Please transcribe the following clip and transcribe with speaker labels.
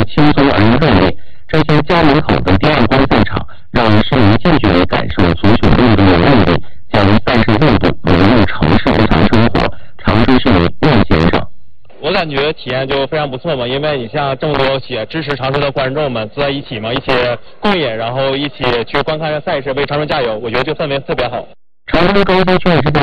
Speaker 1: 轻松而又热烈。这些家门口的第二观赛场，让市民近距离感受足球运动的魅力，将赛事热度融入城市日常生活。长春市民苑先生。
Speaker 2: 我感觉体验就非常不错嘛，因为你像这么多支持长春的观众们坐在一起嘛，一起共饮，然后一起去观看赛事，为长春加油，我觉得这氛围特别好。
Speaker 1: 长春高新区委书记